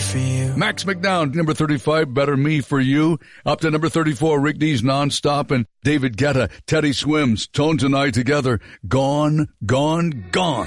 for you. Max McNown, number 35, Better Me for You. Up to number 34, Rick Dees, Nonstop, and David Guetta, Teddy Swims, Tones and I Together, Gone, Gone, Gone.